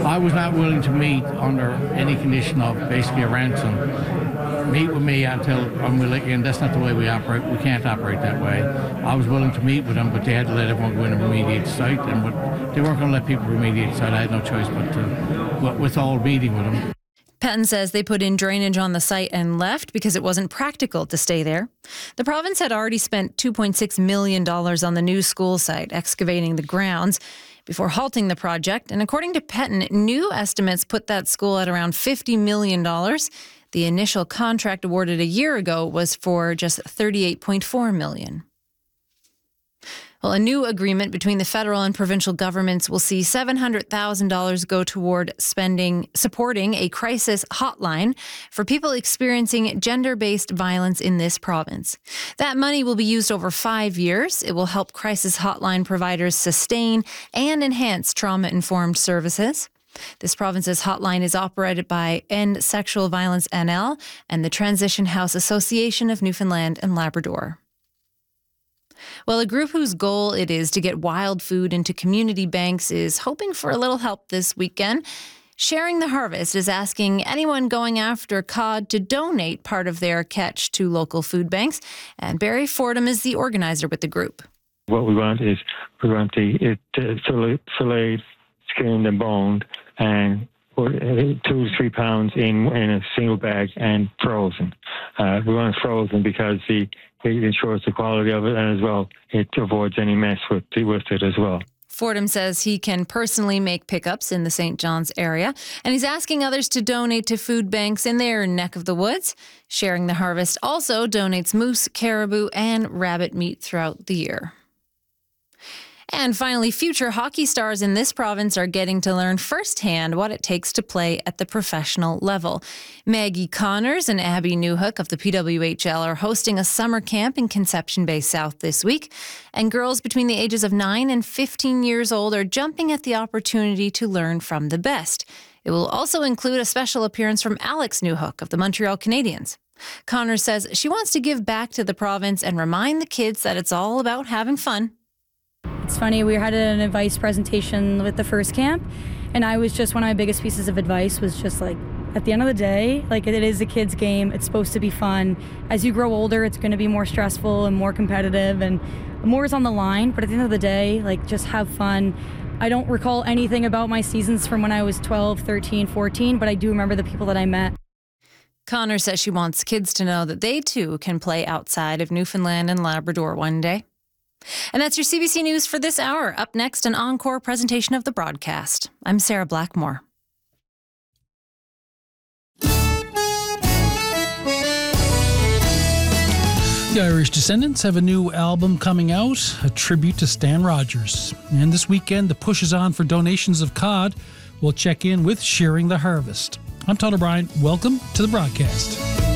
I was not willing to meet under any condition of basically a ransom. Meet with me until I'm willing, and that's not the way we operate. We can't operate that way. I was willing to meet with them, but they had to let everyone go in and remediate the site, and they weren't going to let people remediate the site. I had no choice but to withhold meeting with them. Petton says they put in drainage on the site and left because it wasn't practical to stay there. The province had already spent $2.6 million on the new school site, excavating the grounds, before halting the project. And according to Petton, new estimates put that school at around $50 million. The initial contract awarded a year ago was for just $38.4 million. Well, a new agreement between the federal and provincial governments will see $700,000 go toward supporting a crisis hotline for people experiencing gender-based violence in this province. That money will be used over 5 years. It will help crisis hotline providers sustain and enhance trauma-informed services. This province's hotline is operated by End Sexual Violence NL and the Transition House Association of Newfoundland and Labrador. Well, a group whose goal it is to get wild food into community banks is hoping for a little help this weekend. Sharing the Harvest is asking anyone going after cod to donate part of their catch to local food banks. And Barry Fordham is the organizer with the group. What we want is the filleted, skinned and boned, and 2 to 3 pounds in a single bag and frozen. We want it frozen because it ensures the quality of it, and as well, it avoids any mess with it as well. Fordham says he can personally make pickups in the St. John's area, and he's asking others to donate to food banks in their neck of the woods. Sharing the Harvest also donates moose, caribou, and rabbit meat throughout the year. And finally, future hockey stars in this province are getting to learn firsthand what it takes to play at the professional level. Maggie Connors and Abby Newhook of the PWHL are hosting a summer camp in Conception Bay South this week. And girls between the ages of 9 and 15 years old are jumping at the opportunity to learn from the best. It will also include a special appearance from Alex Newhook of the Montreal Canadiens. Connors says she wants to give back to the province and remind the kids that it's all about having fun. It's funny, we had an advice presentation with the first camp, and one of my biggest pieces of advice was just like, at the end of the day, like, it is a kid's game. It's supposed to be fun. As you grow older, it's going to be more stressful and more competitive, and more is on the line. But at the end of the day, like, just have fun. I don't recall anything about my seasons from when I was 12, 13, 14, but I do remember the people that I met. Connor says she wants kids to know that they too can play outside of Newfoundland and Labrador one day. And that's your CBC News for this hour. Up next, an encore presentation of the broadcast. I'm Sarah Blackmore. The Irish Descendants have a new album coming out, a tribute to Stan Rogers. And this weekend, the push is on for donations of cod. We'll check in with Sharing the Harvest. I'm Todd O'Brien. Welcome to the broadcast.